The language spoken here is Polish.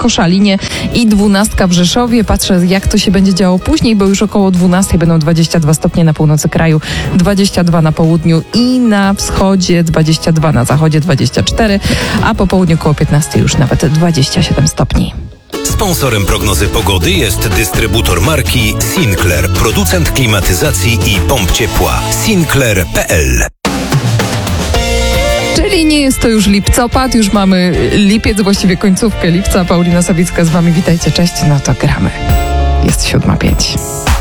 Koszalinie i 12 w Rzeszowie. Patrzę, jak to się będzie działo później, bo już około 12 będą 22 stopnie na północy kraju, 22 na południu i na wschodzie, 22 na zachodzie, 24, a po południu około 15 już nawet 27 stopni. Sponsorem prognozy pogody jest dystrybutor marki Sinclair, producent klimatyzacji i pomp ciepła. Sinclair.pl. Czyli nie jest to już lipcopad, już mamy lipiec, właściwie końcówkę lipca. Paulina Sawicka z wami, witajcie, cześć, no to gramy. Jest 7:05.